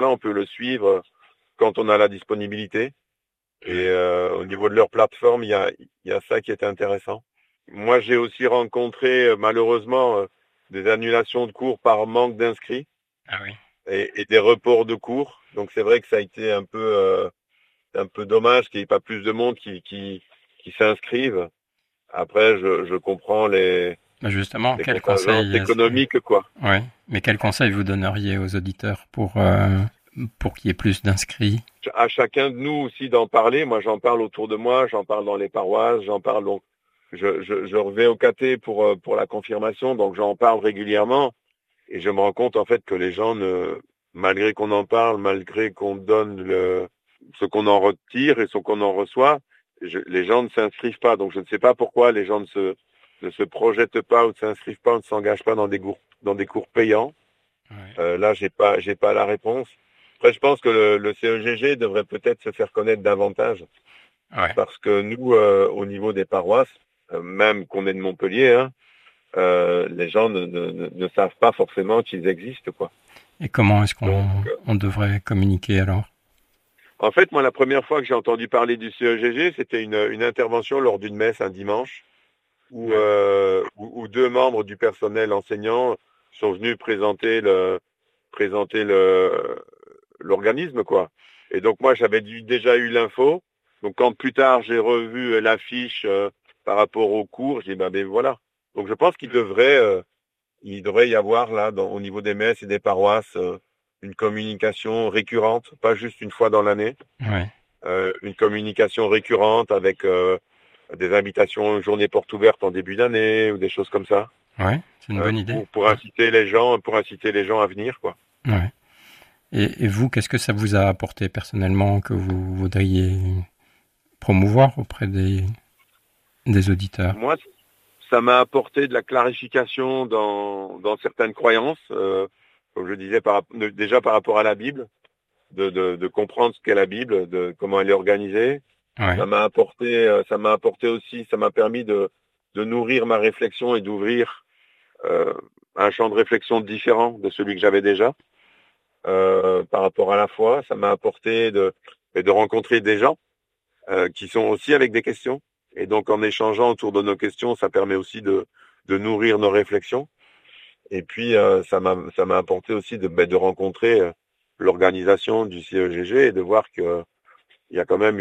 Là, on peut le suivre quand on a la disponibilité. Et au niveau de leur plateforme, il y a ça qui est intéressant. Moi, j'ai aussi rencontré malheureusement des annulations de cours par manque d'inscrits Ah oui. et des reports de cours. Donc c'est vrai que ça a été un peu dommage qu'il n'y ait pas plus de monde qui s'inscrivent. Après, je comprends Bah, justement, les quel contingences conseil économiques, quoi. ouais, mais quel conseil vous donneriez aux auditeurs pour qu'il y ait plus d'inscrits? À chacun de nous aussi d'en parler. Moi, j'en parle autour de moi, j'en parle dans les paroisses, j'en parle donc je revais au caté pour la confirmation, donc j'en parle régulièrement et je me rends compte en fait que les gens malgré qu'on en parle, malgré qu'on donne ce qu'on en retire et ce qu'on en reçoit, les gens ne s'inscrivent pas. Donc je ne sais pas pourquoi les gens ne se projettent pas ou ne s'inscrivent pas ou ne s'engagent pas dans des cours payants. Ouais. Là, j'ai pas la réponse. Après, je pense que le CEGG devrait peut-être se faire connaître davantage Ouais. parce que nous, au niveau des paroisses, même qu'on est de Montpellier, hein, les gens ne savent pas forcément qu'ils existent, quoi. Et comment est-ce Donc, on devrait communiquer alors? en fait, moi, la première fois que j'ai entendu parler du CEGG, c'était une intervention lors d'une messe un dimanche Ouais. où deux membres du personnel enseignant sont venus présenter l'organisme, quoi. Et donc moi, j'avais déjà eu l'info. Donc quand plus tard j'ai revu l'affiche par rapport au cours, j'ai dit ben voilà. Donc je pense il devrait y avoir là, au niveau des messes et des paroisses, une communication récurrente, pas juste une fois dans l'année, Ouais. une communication récurrente avec des invitations, une journée porte ouverte en début d'année ou des choses comme ça, Ouais, c'est une bonne idée. pour inciter les gens à venir, quoi. Ouais. Et vous, qu'est-ce que ça vous a apporté personnellement que vous voudriez promouvoir auprès des auditeurs? Moi, ça m'a apporté de la clarification dans certaines croyances, comme je disais, déjà par rapport à la Bible, de comprendre ce qu'est la Bible, de comment elle est organisée. Ouais. Ça m'a apporté aussi, ça m'a permis de nourrir ma réflexion et d'ouvrir euh, un champ de réflexion différent de celui que j'avais déjà par rapport à la foi. Ça m'a apporté de rencontrer des gens qui sont aussi avec des questions. Et donc, en échangeant autour de nos questions, ça permet aussi de nourrir nos réflexions. Et puis, ça m'a apporté aussi de rencontrer l'organisation du CEGG et de voir que il y a quand même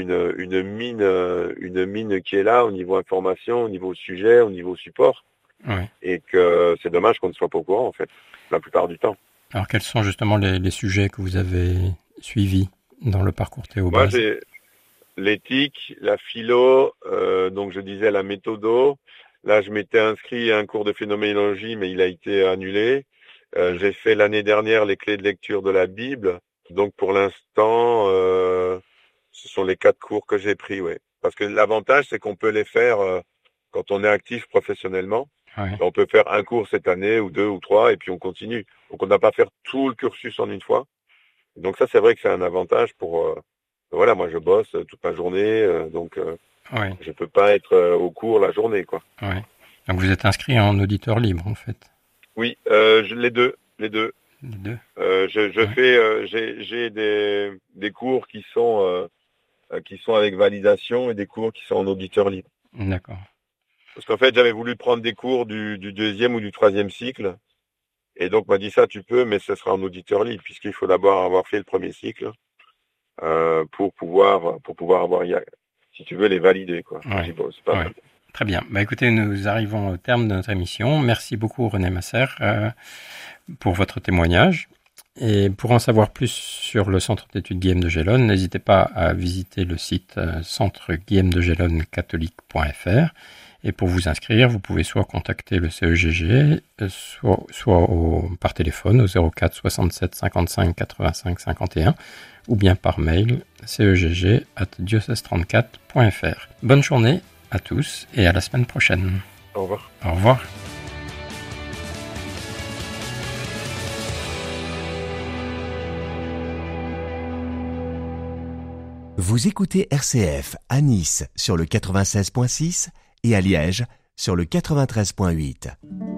une mine qui est là au niveau information, au niveau sujet, au niveau support, Ouais. et que c'est dommage qu'on ne soit pas au courant, en fait, la plupart du temps. Alors, quels sont justement les sujets que vous avez suivis dans le parcours Moi, Théobase? j'ai l'éthique, la philo, donc je disais la méthodo. Là, je m'étais inscrit à un cours de phénoménologie, mais il a été annulé. J'ai fait l'année dernière les clés de lecture de la Bible. Donc pour l'instant, ce sont les 4 cours que j'ai pris, ouais. Parce que l'avantage, c'est qu'on peut les faire quand on est actif professionnellement. Ouais. On peut faire un cours cette année, ou deux, ou trois, et puis on continue. Donc on n'a pas à faire tout le cursus en une fois. Donc ça, c'est vrai que c'est un avantage pour. Voilà, moi je bosse toute ma journée, donc Ouais. je peux pas être au cours la journée, quoi. Ouais. Donc, vous êtes inscrit en auditeur libre, en fait. Oui, les deux. Les deux. Je Ouais. fais, j'ai des cours qui sont avec validation et des cours qui sont en auditeur libre. D'accord. Parce qu'en fait, j'avais voulu prendre des cours du deuxième ou du troisième cycle, et donc on m'a dit ça, tu peux, mais ce sera en auditeur libre, puisqu'il faut d'abord avoir fait le premier cycle pour pouvoir avoir, si tu veux, les valider, quoi. J'ai dit, Ouais. bon, c'est pas Ouais. mal. Très bien. Bah, écoutez, nous arrivons au terme de notre émission. Merci beaucoup, René Masser, pour votre témoignage. Et pour en savoir plus sur le Centre d'études Guillaume de Gellone, n'hésitez pas à visiter le site centre-guillaume-de-gellone-catholique.fr. Et pour vous inscrire, vous pouvez soit contacter le CEGG, soit par téléphone au 04 67 55 85 51, ou bien par mail cegg@diocèse34.fr. Bonne journée à tous et à la semaine prochaine. Au revoir. Au revoir. Vous écoutez RCF à Nice sur le 96.6 et à Liège sur le 93.8.